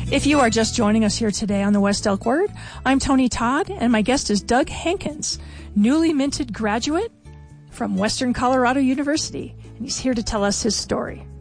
If you are just joining us here today on the West Elk Word, I'm Tony Todd, and my guest is Doug Hankins, newly minted graduate from Western Colorado University, and he's here to tell us his story.